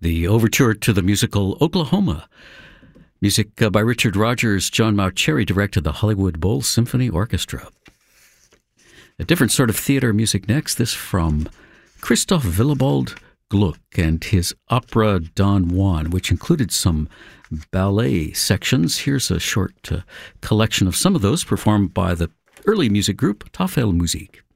The overture to the musical Oklahoma. Music by Richard Rodgers. John Mauceri directed the Hollywood Bowl Symphony Orchestra. A different sort of theater music next. This from Christoph Willibald Gluck and his opera Don Juan, which included some ballet sections. Here's a short collection of some of those performed by the early music group Tafelmusik.